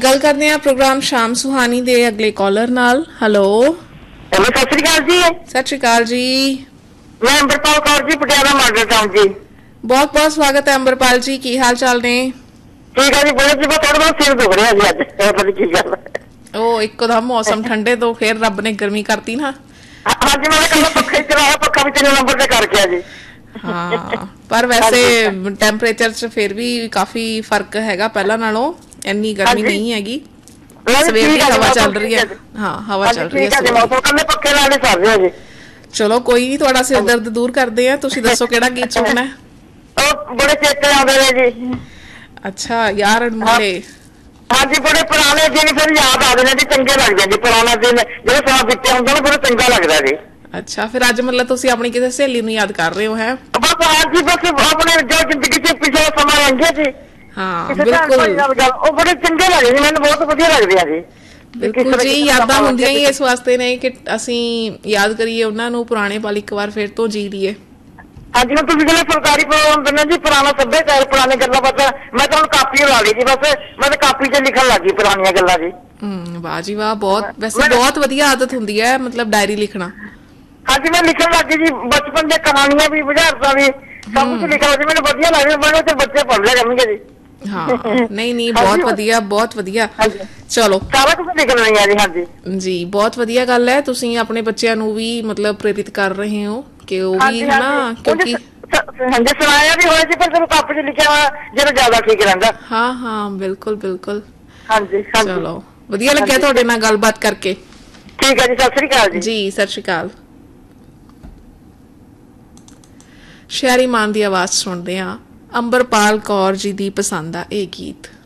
ਗੱਲ ਕਰਦੇ ਹਾਂ ਪ੍ਰੋਗਰਾਮ ਸ਼ਾਮ ਸੁਹਾਨੀ ਦੇ ਅਗਲੇ ਕਾਲਰ ਨਾਲ। ਹੈਲੋ ਹੈਲੋ, ਸਤਿ ਸ੍ਰੀ ਅਕਾਲ ਜੀ। ਸਤਿ ਸ਼੍ਰੀ ਅਕਾਲ ਜੀ। ਮੈਂ ਅੰਬਰਪਾਲ ਕੌਰ ਜੀ, ਪਟਿਆਲਾ ਮਾਡਲ ਟਾਊਨ ਜੀ। ਬਹੁਤ ਬਹੁਤ ਸਵਾਗਤ ਹੈ ਅੰਬਰਪਾਲ ਜੀ, ਕੀ ਹਾਲ ਚਾਲ ਨੇ? ਠੀਕ ਹੈ ਜੀ, ਬਹੁਤ ਜੀ। ਥੋੜਾ ਬਹੁਤ ਸਿਰ ਦੁਖ ਰਿਹਾ ਜੀ ਅੱਜ, ਪਤਾ ਕੀ ਗੱਲ। ਉਹ ਇੱਕਦਮ ਮੌਸਮ ਠੰਡੇ ਤੋਂ ਫੇਰ ਰੱਬ ਨੇ ਗਰਮੀ ਕਰਤੀ ਨਾ। ਹਾਂਜੀ, ਮੈਂ ਕੱਲ ਪੱਖਾ ਹੀ ਚਲਾਇਆ, ਪੱਖਾ ਵੀ 3 ਨੰਬਰ ਤੇ ਕਰਕੇ ਆ ਜੀ। ਹਾਂ, ਪਰ ਵੈਸੇ ਟੈਂਪਰੇਚਰ 'ਚ ਫਿਰ ਵੀ ਕਾਫੀ ਫਰਕ ਹੈਗਾ ਪਹਿਲਾਂ ਨਾਲੋਂ, ਇੰਨੀ ਗਰਮੀ ਨਹੀਂ ਹੈਗੀ। ਸਵੇਰ ਦੀ ਹਵਾ ਚੱਲ ਰਹੀ ਹੈ। ਹਾਂ, ਹਵਾ ਚੱਲ ਰਹੀ ਹੈ। ਪੱਖੇ ਨਾਲ ਚੱਲ ਰਿਹਾ ਜੀ। ਚਲੋ ਕੋਈ ਨੀ, ਤੁਹਾਡਾ ਸਿਰ ਦਰਦ ਦੂਰ ਕਰਦੇ ਆ। ਤੁਸੀਂ ਦੱਸੋ ਕਿਹੜਾ ਗੀਤ ਸੁਣਨਾ? ਉਹ ਬੜੇ ਚੇਤੇ ਆਉਂਦੇ ਨੇ ਜੀ। ਅੱਛਾ, ਯਾਰ ਮੁੰਡੇ। ਹਾਂਜੀ, ਬੜੇ ਪੁਰਾਣੇ ਦਿਨ ਫਿਰ ਯਾਦ ਆਉਂਦੇ ਨੇ ਜੀ, ਚੰਗੇ ਲੱਗਦੇ ਜੀ। ਪੁਰਾਣਾ ਦਿਨ ਜਿਹੜੇ ਸਾਹ ਦਿੱਤੇ ਹੁੰਦਾ ਨਾ, ਬੜਾ ਚੰਗਾ ਲੱਗਦਾ ਜੀ। ਅੱਛਾ, ਫਿਰ ਅੱਜ ਮਤਲਬ ਤੁਸੀਂ ਆਪਣੀ ਕਿਸੇ ਸਹੇਲੀ ਨੂੰ ਯਾਦ ਕਰ ਰਹੇ ਹੋ? ਹੈ ਬਸ ਹਾਂਜੀ, ਬਸ ਆਪਣੇ ਜੋ ਜ਼ਿੰਦਗੀ 'ਚ ਪਿਛਲਾ ਸਮਾਂ ਲੰਘਿਆ ਜੀ, ਹਾਂ ਬਿਲਕੁਲ, ਉਹ ਬੜੇ ਚੰਗੇ ਲੱਗਦੇ ਜੀ, ਮੈਨੂੰ ਬਹੁਤ ਵਧੀਆ ਲੱਗਦੇ ਆ ਜੀ। ਬਿਲਕੁਲ ਜੀ। ਯਾਦਾਂ ਹੁੰਦੀਆਂ ਹੀ ਇਸ ਵਾਸਤੇ ਨੇ ਕਿ ਅਸੀਂ ਯਾਦ ਕਰੀਏ ਉਹਨਾਂ ਨੂੰ, ਪੁਰਾਣੇ ਪਲ ਇੱਕ ਵਾਰ ਫਿਰ ਤੋਂ ਜੀ ਲਈਏ। ਹਾਂਜੀ, ਹੁਣ ਤੁਸੀਂ ਜਿਹੜੇ ਸਰਕਾਰੀ ਪ੍ਰੋਗਰਾਮ ਦਿੰਦੇ ਜੀ, ਪੁਰਾਣਾ ਸੱਭਿਆਚਾਰ, ਪੁਰਾਣੇ ਗੱਲਾਂ ਬਾਤਾਂ, ਮੈਂ ਤਾਂ ਹੁਣ ਕਾਪੀ ਲਾ ਲਈ ਜੀ। ਬਸ ਮੈਂ ਤਾਂ ਕਾਪੀ 'ਚ ਲਿਖਣ ਲੱਗ ਗਈ ਪੁਰਾਣੀਆਂ ਗੱਲਾਂ ਜੀ। ਵਾਹ ਜੀ ਵਾਹ, ਬਹੁਤ ਵੈਸੇ ਬਹੁਤ ਵਧੀਆ ਆਦਤ ਹੁੰਦੀ ਹੈ, ਮਤਲਬ ਡਾਇਰੀ ਲਿਖਣਾ। ਹਾਂਜੀ, ਮੈਂ ਲਿਖਣ ਲੱਗ ਗਈ ਜੀ, ਬਚਪਨ ਦੀਆਂ ਕਹਾਣੀਆਂ ਵੀ, ਬੁਝਾਰਤਾਂ ਵੀ, ਸਭ ਕੁਝ ਲਿਖਿਆ ਜੀ। ਮੈਨੂੰ ਵਧੀਆ ਲੱਗਦਾ, ਮੈਨੂੰ ਤੇ ਬੱਚੇ ਪੜ੍ਹ ਲਿਆ ਕਰਨਗੇ ਜੀ। ਹਾਂ, ਨਹੀਂ ਬਹੁਤ ਵਧੀਆ, ਬਹੁਤ ਵਧੀਆ। ਚਲੋ, ਸਾਰਾ ਕੁਝ ਲਿਖਣਾ ਹੈ ਜੀ। ਹਾਂਜੀ ਜੀ, ਬਹੁਤ ਵਧੀਆ ਗੱਲ ਹੈ। ਤੁਸੀਂ ਆਪਣੇ ਬੱਚਿਆਂ ਨੂੰ ਵੀ ਮਤਲਬ ਪ੍ਰੇਰਿਤ ਕਰ ਰਹੇ ਹੋ ਕਿ ਉਹ ਵੀ ਹਨਾ, ਕਿਉਂਕਿ ਹਾਂਜੀ ਸੁਣਾਇਆ ਵੀ ਹੋਇਆ ਜੀ, ਪਰ ਜਦੋਂ ਕਾਪੀ 'ਚ ਲਿਖਿਆ ਹੋਇਆ ਜਿਹੜਾ ਜ਼ਿਆਦਾ ਠੀਕ ਰਹਿੰਦਾ। ਹਾਂ ਹਾਂ, ਬਿਲਕੁਲ ਬਿਲਕੁਲ। ਹਾਂਜੀ, ਚਲੋ, ਵਧੀਆ ਲੱਗਿਆ ਤੁਹਾਡੇ ਨਾਲ ਗੱਲਬਾਤ ਕਰਕੇ। ਠੀਕ ਹੈ ਜੀ, ਸਤਿ ਸ੍ਰੀ ਅਕਾਲ ਜੀ। ਜੀ, ਸਤਿ ਸ਼੍ਰੀ ਅਕਾਲ। ਸ਼ਹਿਰੀ ਮਾਨ ਦੀ ਆਵਾਜ਼ ਸੁਣਦੇ ਹਾਂ। ਅੰਬਰਪਾਲ ਕੌਰ ਜੀ ਦੀ ਪਸੰਦ ਆ ਇਹ ਗੀਤ।